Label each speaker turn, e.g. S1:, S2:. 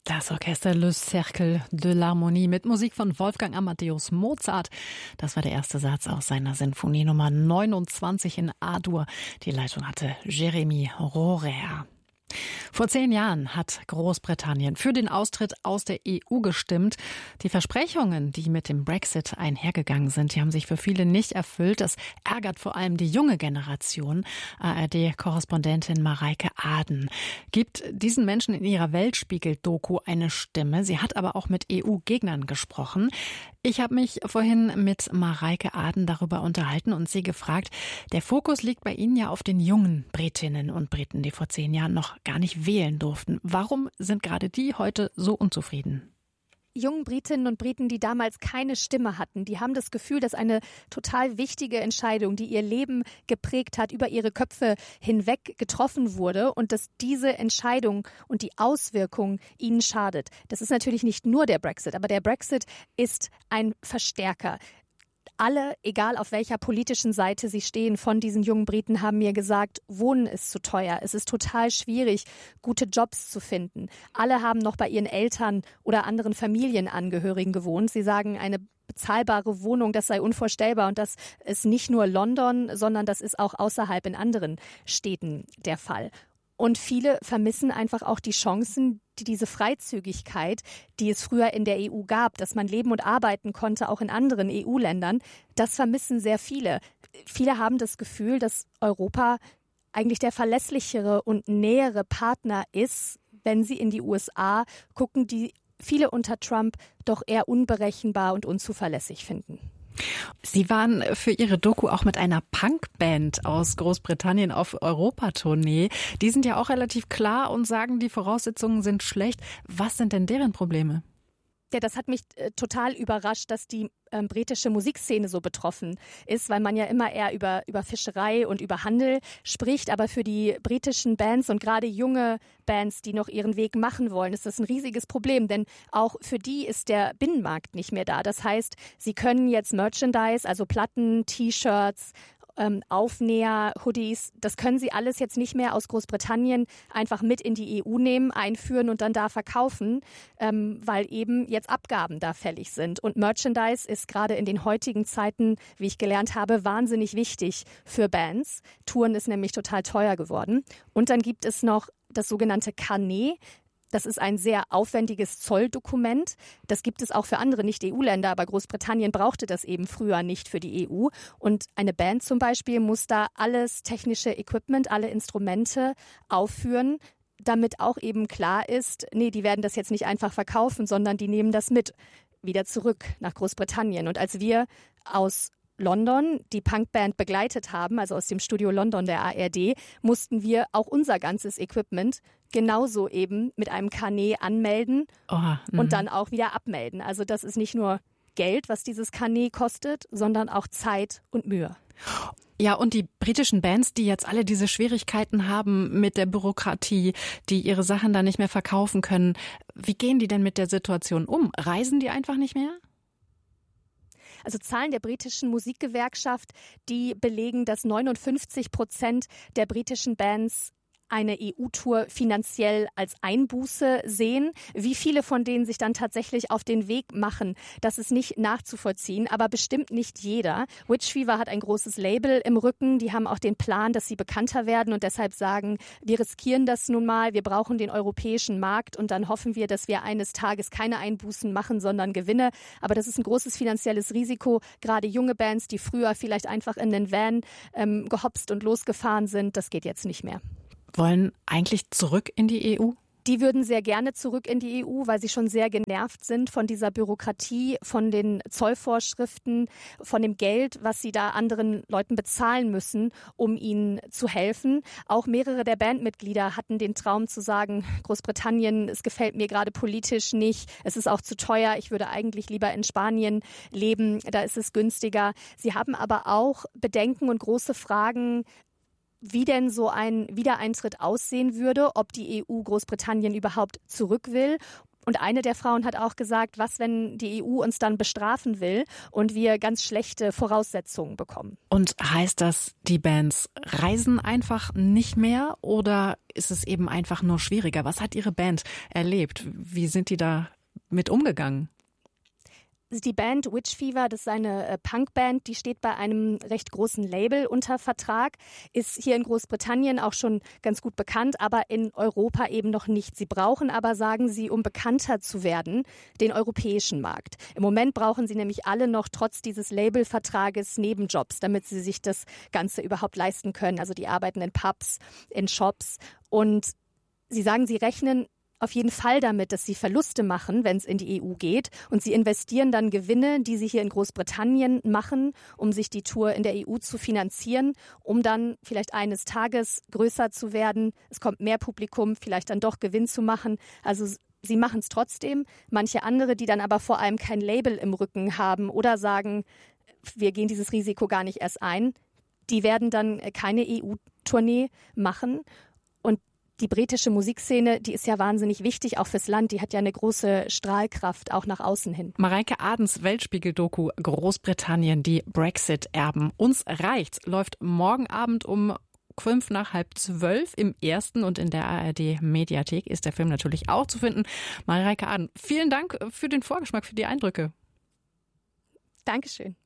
S1: Das Orchester Le Cercle de l'Harmonie mit Musik von Wolfgang Amadeus Mozart. Das war der erste Satz aus seiner Sinfonie Nummer 29 in A-Dur. Die Leitung hatte Jeremy Rohrer. Vor 10 Jahren hat Großbritannien für den Austritt aus der EU gestimmt. Die Versprechungen, die mit dem Brexit einhergegangen sind, die haben sich für viele nicht erfüllt. Das ärgert vor allem die junge Generation. ARD-Korrespondentin Mareike Aden gibt diesen Menschen in ihrer Weltspiegel-Doku eine Stimme. Sie hat aber auch mit EU-Gegnern gesprochen. Ich habe mich vorhin mit Mareike Aden darüber unterhalten und sie gefragt, der Fokus liegt bei Ihnen ja auf den jungen Britinnen und Briten, die vor 10 Jahren noch gar nicht wählen durften. Warum sind gerade die heute so unzufrieden?
S2: Jungen Britinnen und Briten, die damals keine Stimme hatten, die haben das Gefühl, dass eine total wichtige Entscheidung, die ihr Leben geprägt hat, über ihre Köpfe hinweg getroffen wurde und dass diese Entscheidung und die Auswirkung ihnen schadet. Das ist natürlich nicht nur der Brexit, aber der Brexit ist ein Verstärker. Alle, egal auf welcher politischen Seite sie stehen, von diesen jungen Briten haben mir gesagt, Wohnen ist zu teuer. Es ist total schwierig, gute Jobs zu finden. Alle haben noch bei ihren Eltern oder anderen Familienangehörigen gewohnt. Sie sagen, eine bezahlbare Wohnung, das sei unvorstellbar. Und das ist nicht nur London, sondern das ist auch außerhalb in anderen Städten der Fall. Und viele vermissen einfach auch die Chancen, diese Freizügigkeit, die es früher in der EU gab, dass man leben und arbeiten konnte, auch in anderen EU-Ländern. Das vermissen sehr viele. Viele haben das Gefühl, dass Europa eigentlich der verlässlichere und nähere Partner ist, wenn sie in die USA gucken, die viele unter Trump doch eher unberechenbar und unzuverlässig finden.
S1: Sie waren für Ihre Doku auch mit einer Punkband aus Großbritannien auf Europatournee. Die sind ja auch relativ klar und sagen, die Voraussetzungen sind schlecht. Was sind denn deren Probleme?
S2: Ja, das hat mich total überrascht, dass die britische Musikszene so betroffen ist, weil man ja immer eher über Fischerei und über Handel spricht. Aber für die britischen Bands und gerade junge Bands, die noch ihren Weg machen wollen, ist das ein riesiges Problem. Denn auch für die ist der Binnenmarkt nicht mehr da. Das heißt, sie können jetzt Merchandise, also Platten, T-Shirts, Aufnäher, Hoodies, das können sie alles jetzt nicht mehr aus Großbritannien einfach mit in die EU nehmen, einführen und dann da verkaufen, weil eben jetzt Abgaben da fällig sind. Und Merchandise ist gerade in den heutigen Zeiten, wie ich gelernt habe, wahnsinnig wichtig für Bands. Touren ist nämlich total teuer geworden. Und dann gibt es noch das sogenannte Carnet. Das ist ein sehr aufwendiges Zolldokument. Das gibt es auch für andere Nicht-EU-Länder, aber Großbritannien brauchte das eben früher nicht für die EU. Und eine Band zum Beispiel muss da alles technische Equipment, alle Instrumente aufführen, damit auch eben klar ist, nee, die werden das jetzt nicht einfach verkaufen, sondern die nehmen das mit wieder zurück nach Großbritannien. Und als wir aus London die Punkband begleitet haben, also aus dem Studio London der ARD, mussten wir auch unser ganzes Equipment genauso eben mit einem Carnet anmelden und dann auch wieder abmelden. Also das ist nicht nur Geld, was dieses Carnet kostet, sondern auch Zeit und Mühe.
S1: Ja, und die britischen Bands, die jetzt alle diese Schwierigkeiten haben mit der Bürokratie, die ihre Sachen dann nicht mehr verkaufen können, wie gehen die denn mit der Situation um? Reisen die einfach nicht mehr?
S2: Also Zahlen der britischen Musikgewerkschaft, die belegen, dass 59% der britischen Bands eine EU-Tour finanziell als Einbuße sehen. Wie viele von denen sich dann tatsächlich auf den Weg machen, das ist nicht nachzuvollziehen, aber bestimmt nicht jeder. Witch Fever hat ein großes Label im Rücken. Die haben auch den Plan, dass sie bekannter werden und deshalb sagen, wir riskieren das nun mal, wir brauchen den europäischen Markt und dann hoffen wir, dass wir eines Tages keine Einbußen machen, sondern Gewinne. Aber das ist ein großes finanzielles Risiko. Gerade junge Bands, die früher vielleicht einfach in den Van gehopst und losgefahren sind, das geht jetzt nicht mehr.
S1: Wollen eigentlich zurück in die EU?
S2: Die würden sehr gerne zurück in die EU, weil sie schon sehr genervt sind von dieser Bürokratie, von den Zollvorschriften, von dem Geld, was sie da anderen Leuten bezahlen müssen, um ihnen zu helfen. Auch mehrere der Bandmitglieder hatten den Traum zu sagen, Großbritannien, es gefällt mir gerade politisch nicht, es ist auch zu teuer, ich würde eigentlich lieber in Spanien leben, da ist es günstiger. Sie haben aber auch Bedenken und große Fragen, wie denn so ein Wiedereintritt aussehen würde, ob die EU Großbritannien überhaupt zurück will Und eine der Frauen hat auch gesagt, was, wenn die EU uns dann bestrafen will und wir ganz schlechte Voraussetzungen bekommen.
S1: Und heißt das, die Bands reisen einfach nicht mehr oder ist es eben einfach nur schwieriger? Was hat Ihre Band erlebt? Wie sind die da mit umgegangen?
S2: Die Band Witch Fever, das ist eine Punkband, die steht bei einem recht großen Label unter Vertrag, ist hier in Großbritannien auch schon ganz gut bekannt, aber in Europa eben noch nicht. Sie brauchen aber, sagen sie, um bekannter zu werden, den europäischen Markt. Im Moment brauchen sie nämlich alle noch trotz dieses Labelvertrages Nebenjobs, damit sie sich das Ganze überhaupt leisten können. Also die arbeiten in Pubs, in Shops und sie sagen, sie rechnen auf jeden Fall damit, dass sie Verluste machen, wenn es in die EU geht. Und sie investieren dann Gewinne, die sie hier in Großbritannien machen, um sich die Tour in der EU zu finanzieren, um dann vielleicht eines Tages größer zu werden. Es kommt mehr Publikum, vielleicht dann doch Gewinn zu machen. Also sie machen es trotzdem. Manche andere, die dann aber vor allem kein Label im Rücken haben oder sagen, wir gehen dieses Risiko gar nicht erst ein, die werden dann keine EU-Tournee machen. Und die britische Musikszene, die ist ja wahnsinnig wichtig, auch fürs Land. Die hat ja eine große Strahlkraft, auch nach außen hin.
S1: Mareike Adens Weltspiegel-Doku Großbritannien, die Brexit-Erben. Uns reicht's, läuft morgen Abend um 11:55 im Ersten und in der ARD-Mediathek ist der Film natürlich auch zu finden. Mareike Aden, vielen Dank für den Vorgeschmack, für die Eindrücke.
S2: Dankeschön.